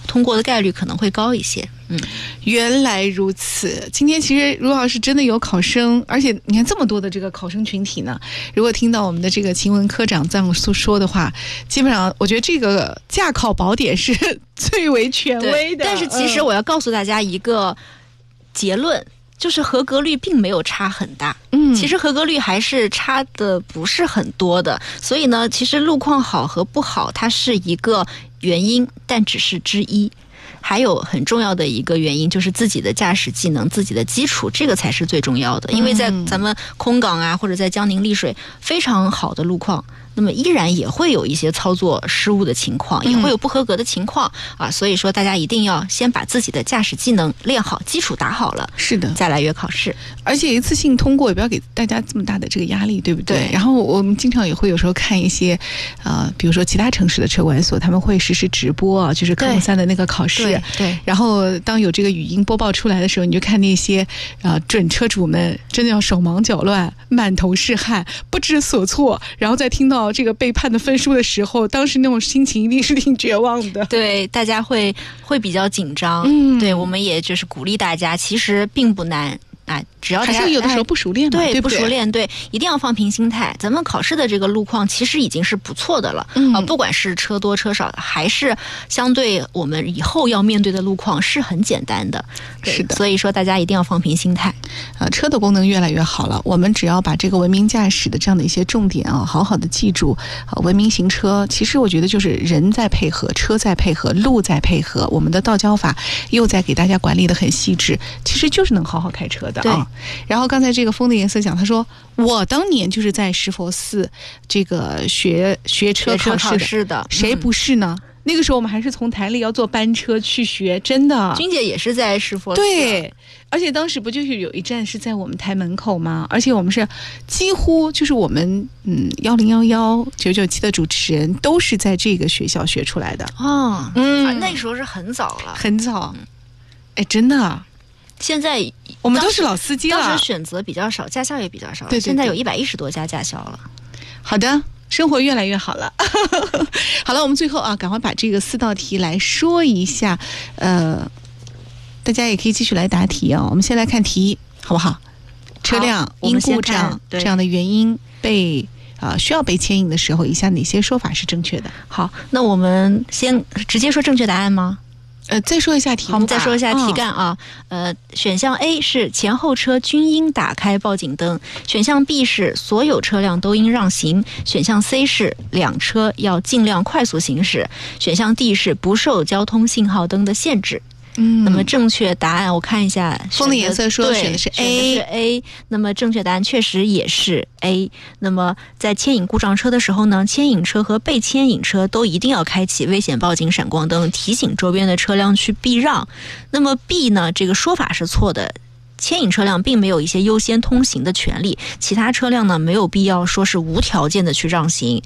通过的概率可能会高一些。 原来如此。今天其实如果要是真的有考生，而且你看这么多的这个考生群体呢，如果听到我们的这个秦文科长这样说的话，基本上我觉得这个驾考宝典是最为权威的。 但是其实我要告诉大家一个结论，就是合格率并没有差很大。其实合格率还是差的不是很多的。所以呢，其实路况好和不好它是一个原因，但只是之一。还有很重要的一个原因就是自己的驾驶技能，自己的基础，这个才是最重要的。因为在咱们空港啊，或者在江宁丽水非常好的路况，那么依然也会有一些操作失误的情况，也会有不合格的情况啊。所以说大家一定要先把自己的驾驶技能练好，基础打好了， 是的， 再来约考试。 而且一次性通过，也不要给大家这么大的这个压力，对不对？ 对。 然后我们经常也会有时候看一些比如说其他城市的车管所，他们会实时直播啊，就是科目3的那个考试。 对。 然后当有这个语音播报出来的时候，你就看那些准车主们真的要手忙脚乱，满头是汗，不知所措。然后在听到这个被判的分数的时候，当时那种心情一定是挺绝望的。 对，大家会比较紧张。对，我们也就是鼓励大家，其实并不难。只要大家还是有的时候不熟练嘛，对不熟练，对，一定要放平心态。咱们考试的这个路况其实已经是不错的了，不管是车多车少，还是相对我们以后要面对的路况是很简单的。 是的， 所以说大家一定要放平心态。 车的功能越来越好了，我们只要把这个文明驾驶的这样的一些重点好好的记住。文明行车，其实我觉得就是人在配合，车在配合，路在配合，我们的道交法又在给大家管理的很细致，其实就是能好好开车的。 对。 然后刚才这个风的颜色讲，他说我当年就是在石佛寺这个学车考试的，谁不是呢？那个时候我们还是从台里要坐班车去学，真的。 君姐也是在石佛寺。 对，而且当时不就是有一站是在我们台门口吗？而且我们是几乎就是我们1011、997的主持人都是在这个学校学出来的。 那时候是很早了， 很早。真的。 现在我们都是老司机了， 当时选择比较少，驾校也比较少了。 对， 现在有110多家驾校了。 好的，生活越来越好了。好了，我们最后赶快把这个4道题来说一下。大家也可以继续来答题我们先来看题，好不好？车辆因故障这样的原因被需要被牵引的时候，以下哪些说法是正确的？ 好，那我们先直接说正确答案吗？ 再说一下题目吧。 好，我们再说一下题干选项 A 是前后车均应打开报警灯，选项 B 是所有车辆都应让行，选项 C 是两车要尽量快速行驶，选项 D 是不受交通信号灯的限制。那么正确答案我看一下， 风的颜色说选的是 A， 那么正确答案确实也是 A。那么在牵引故障车的时候呢，牵引车和被牵引车都一定要开启危险报警闪光灯，提醒周边的车辆去避让。那么 B 呢，这个说法是错的。牵引车辆并没有一些优先通行的权利，其他车辆呢没有必要说是无条件的去让行。